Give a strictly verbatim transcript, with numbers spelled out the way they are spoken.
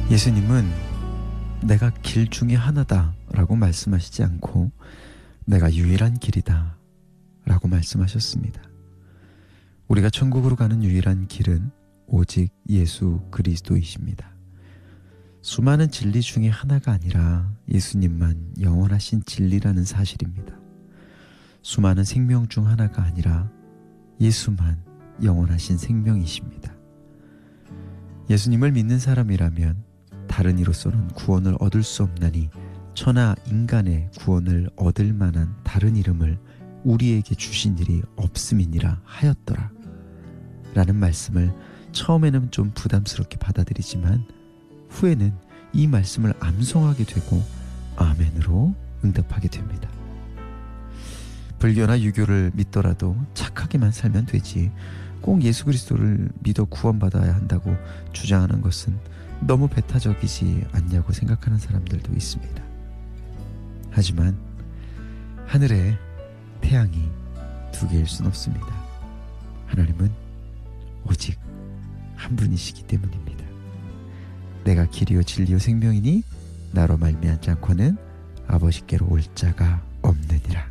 예수님은 내가 길 중에 하나다 라고 말씀하시지 않고 내가 유일한 길이다 라고 말씀하셨습니다. 우리가 천국으로 가는 유일한 길은 오직 예수 그리스도이십니다. 수많은 진리 중에 하나가 아니라 예수님만 영원하신 진리라는 사실입니다. 수많은 생명 중 하나가 아니라 예수만 영원하신 생명이십니다. 예수님을 믿는 사람이라면 다른 이로서는 구원을 얻을 수 없나니 천하 인간의 구원을 얻을 만한 다른 이름을 우리에게 주신 일이 없음이니라 하였더라 라는 말씀을 처음에는 좀 부담스럽게 받아들이지만 후에는 이 말씀을 암송하게 되고 아멘으로 응답하게 됩니다. 불교나 유교를 믿더라도 착하게만 살면 되지 꼭 예수 그리스도를 믿어 구원받아야 한다고 주장하는 것은 너무 배타적이지 않냐고 생각하는 사람들도 있습니다. 하지만 하늘에 태양이 두 개일 순 없습니다. 하나님은 오직 한 분이시기 때문입니다. 내가 길이요 진리요 생명이니 나로 말미암지 않고는 아버지께로 올 자가 없느니라.